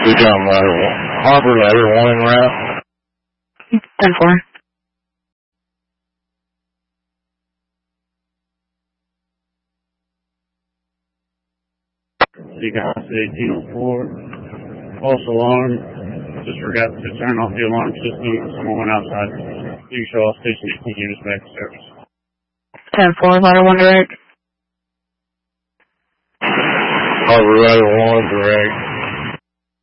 Recon ladder 1. Harbor ladder 1 en route. 10-4. Recon 1804. False alarm. Just forgot to turn off the alarm system. Someone went outside. Please show all station 18 units back to service. 10-4, ladder 1 direct. Harbor ladder 1 direct.